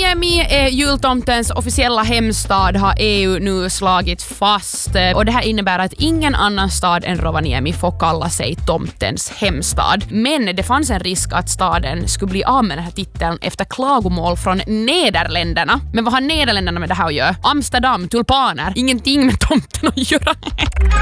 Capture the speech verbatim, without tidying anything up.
Rovaniemi är jultomtens officiella hemstad, har E U nu slagit fast. Och det här innebär att ingen annan stad än Rovaniemi får kalla sig tomtens hemstad. Men det fanns en risk att staden skulle bli av med den här titeln efter klagomål från Nederländerna. Men vad har Nederländerna med det här att göra? Amsterdam, tulpaner, ingenting med tomten att göra.